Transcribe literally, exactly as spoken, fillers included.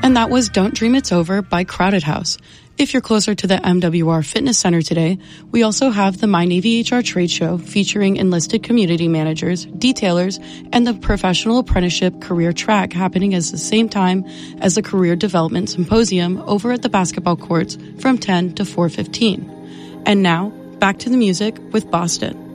And that was Don't Dream It's Over by Crowded House. If you're closer to the M W R Fitness Center today, we also have the My Navy H R trade show featuring enlisted community managers, detailers, and the professional apprenticeship career track happening at the same time as the Career Development Symposium over at the basketball courts from ten to four fifteen. And now, back to the music with Boston.